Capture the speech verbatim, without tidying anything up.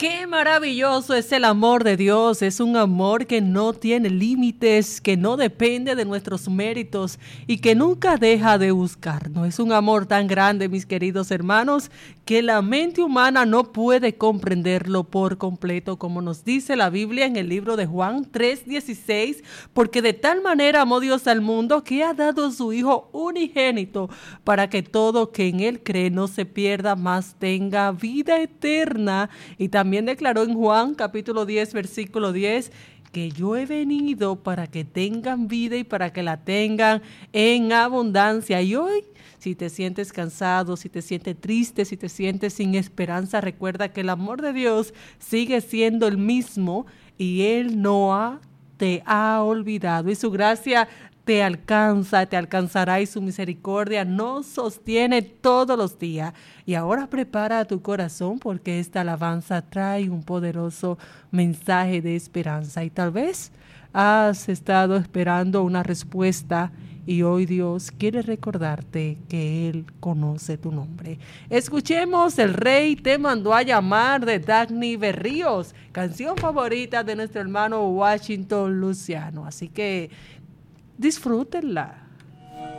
Qué maravilloso es el amor de Dios. Es un amor que no tiene límites, que no depende de nuestros méritos y que nunca deja de buscarnos. Es un amor tan grande, mis queridos hermanos, que la mente humana no puede comprenderlo por completo, como nos dice la Biblia en el libro de Juan tres dieciséis, porque de tal manera amó Dios al mundo que ha dado a su Hijo unigénito para que todo que en él cree no se pierda, mas tenga vida eterna. Y también declaró en Juan capítulo diez, versículo diez, que yo he venido para que tengan vida y para que la tengan en abundancia. Y hoy, si te sientes cansado, si te sientes triste, si te sientes sin esperanza, recuerda que el amor de Dios sigue siendo el mismo y Él no ha, te ha olvidado. Y su gracia te alcanza, te alcanzará y su misericordia nos sostiene todos los días. Y ahora prepara tu corazón porque esta alabanza trae un poderoso mensaje de esperanza. Y tal vez has estado esperando una respuesta y hoy Dios quiere recordarte que Él conoce tu nombre. Escuchemos El Rey te mandó a llamar de Dagny Berríos, canción favorita de nuestro hermano Washington Luciano. Así que disfrútenla.